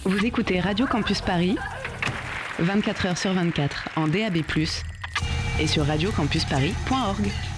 Vous écoutez Radio Campus Paris, 24h sur 24 en DAB+, et sur radiocampusparis.org.